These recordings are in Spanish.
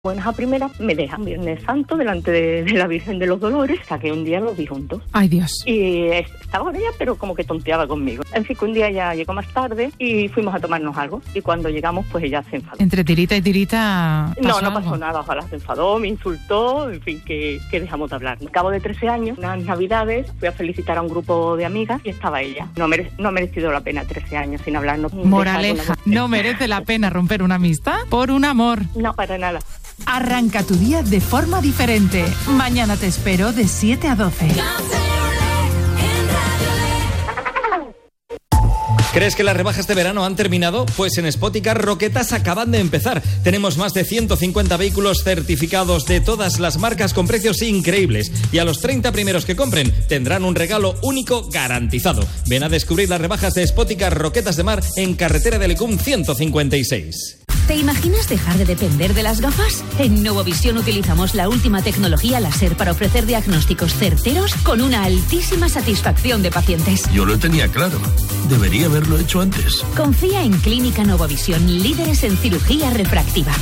Buenas a primeras, me dejan Viernes Santo delante de la Virgen de los Dolores, saqué un día los vi juntos. ¡Ay, Dios! Y estaba con ella, pero como que tonteaba conmigo. En fin, que un día ya llegó más tarde y fuimos a tomarnos algo. Y cuando llegamos, pues ella se enfadó. Entre tirita y tirita No algo. pasó nada. Ojalá se enfadó, me insultó, en fin, que dejamos de hablar. Al cabo de 13 años, unas navidades, fui a felicitar a un grupo de amigas y estaba ella. No ha merecido la pena 13 años sin hablarnos. Moraleja, no merece la pena romper una amistad por un amor. No, para nada. Arranca tu día de forma diferente. Mañana te espero de 7 a 12. ¿Crees que las rebajas de verano han terminado? Pues en Spoticar Roquetas acaban de empezar. Tenemos más de 150 vehículos certificados de todas las marcas con precios increíbles. Y a los 30 primeros que compren tendrán un regalo único garantizado. Ven a descubrir las rebajas de Spoticar Roquetas de Mar en carretera de Lecum 156. ¿Te imaginas dejar de depender de las gafas? En Novovisión utilizamos la última tecnología láser para ofrecer diagnósticos certeros con una altísima satisfacción de pacientes. Yo lo tenía claro. Debería haberlo hecho antes. Confía en Clínica Novovisión, líderes en cirugía refractiva.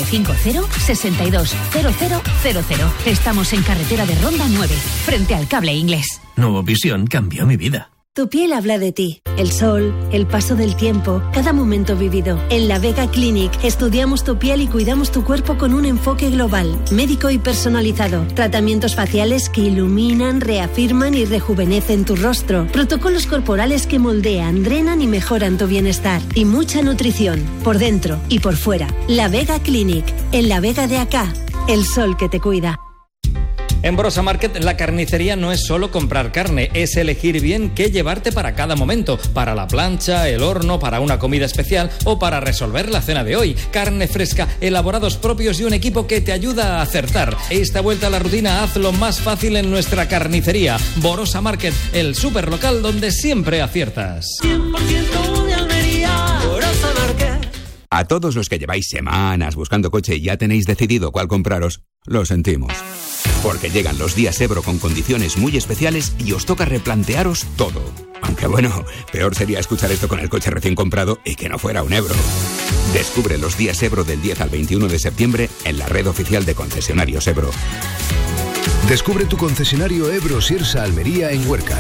950-620000. Estamos en carretera de Ronda 9, frente al Cable Inglés. Novovisión cambió mi vida. Tu piel habla de ti. El sol, el paso del tiempo, cada momento vivido. En La Vega Clinic estudiamos tu piel y cuidamos tu cuerpo con un enfoque global, médico y personalizado. Tratamientos faciales que iluminan, reafirman y rejuvenecen tu rostro. Protocolos corporales que moldean, drenan y mejoran tu bienestar. Y mucha nutrición, por dentro y por fuera. La Vega Clinic, en La Vega de acá. El sol que te cuida. En Brosa Market, la carnicería no es solo comprar carne, es elegir bien qué llevarte para cada momento, para la plancha, el horno, para una comida especial o para resolver la cena de hoy. Carne fresca, elaborados propios y un equipo que te ayuda a acertar. Esta vuelta a la rutina hazlo más fácil en nuestra carnicería. Brosa Market, el superlocal donde siempre aciertas. 100% de Almería, Brosa Market. A todos los que lleváis semanas buscando coche y ya tenéis decidido cuál compraros, lo sentimos. Porque llegan los días Ebro con condiciones muy especiales y os toca replantearos todo. Aunque bueno, peor sería escuchar esto con el coche recién comprado y que no fuera un Ebro. Descubre los días Ebro del 10 al 21 de septiembre en la red oficial de concesionarios Ebro. Descubre tu concesionario Ebro Sirsa Almería en Huércal.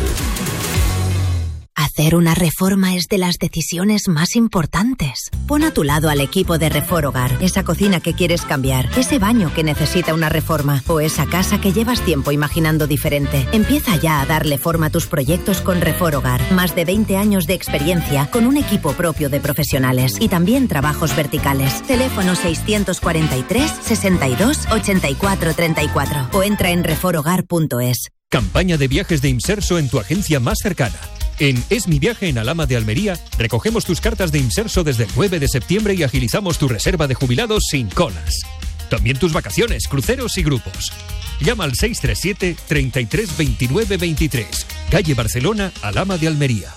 Hacer una reforma es de las decisiones más importantes. Pon a tu lado al equipo de Reforhogar, esa cocina que quieres cambiar, ese baño que necesita una reforma o esa casa que llevas tiempo imaginando diferente. Empieza ya a darle forma a tus proyectos con Reforhogar. Más de 20 años de experiencia con un equipo propio de profesionales y también trabajos verticales. Teléfono 643 62 84 34 o entra en reforhogar.es. Campaña de viajes de Imserso en tu agencia más cercana. En Es mi viaje en Alhama de Almería, recogemos tus cartas de Imserso desde el 9 de septiembre y agilizamos tu reserva de jubilados sin colas. También tus vacaciones, cruceros y grupos. Llama al 637 33 29 23. Calle Barcelona, Alhama de Almería.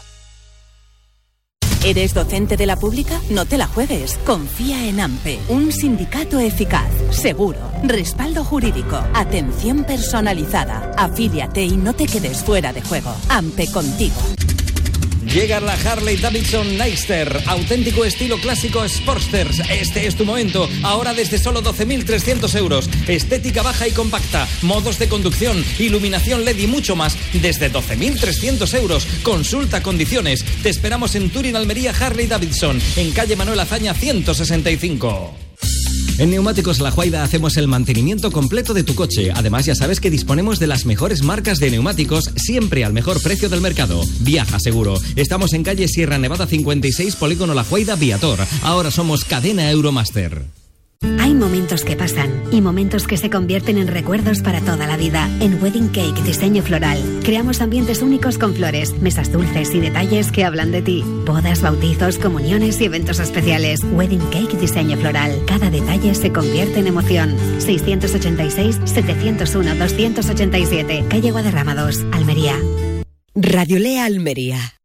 ¿Eres docente de la pública? No te la juegues. Confía en AMPE, un sindicato eficaz, seguro, respaldo jurídico, atención personalizada. Afíliate y no te quedes fuera de juego. AMPE contigo. Llega la Harley Davidson Nightster, auténtico estilo clásico Sportsters. Este es tu momento, ahora desde solo 12.300 euros. Estética baja y compacta, modos de conducción, iluminación LED y mucho más, desde 12.300 euros. Consulta condiciones. Te esperamos en Turín, Almería, Harley Davidson, en calle Manuel Azaña 165. En Neumáticos La Juaida hacemos el mantenimiento completo de tu coche. Además, ya sabes que disponemos de las mejores marcas de neumáticos, siempre al mejor precio del mercado. Viaja seguro. Estamos en calle Sierra Nevada 56, Polígono La Juaida, Viator. Ahora somos cadena Euromaster. Hay momentos que pasan y momentos que se convierten en recuerdos para toda la vida. En Wedding Cake Diseño Floral creamos ambientes únicos con flores, mesas dulces y detalles que hablan de ti. Bodas, bautizos, comuniones y eventos especiales. Wedding Cake Diseño Floral. Cada detalle se convierte en emoción. 686-701-287. Calle Guadarrama 2, Almería. Radio Lea Almería.